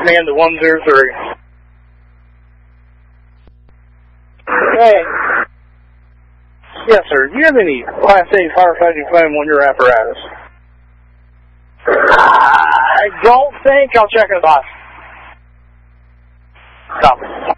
command to 103. Hey. Yes, sir. Do you have any Class A firefighting foam on your apparatus? I don't think. I'll check in the box. Stop.